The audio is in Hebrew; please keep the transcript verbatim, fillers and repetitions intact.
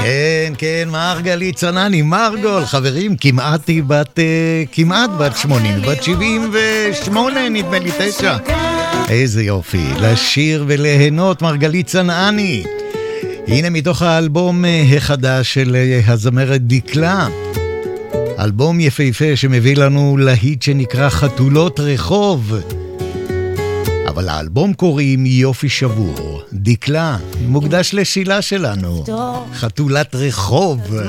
כן, כן, מרגלית צנני, מרגול, חברים, כמעט היא בת, כמעט בת שמונים, בת שבעים ושמונה, נדמה לי תשע. איזה יופי, לשיר ולהנות, מרגלית צנני. הנה מתוך האלבום החדש של הזמרת דקלה. אלבום יפהפה שמביא לנו להיט שנקרא חתולות רחוב. אבל האלבום קוראים יופי שבור. דקלה, מוקדש לשילה שלנו. חתולת רחוב.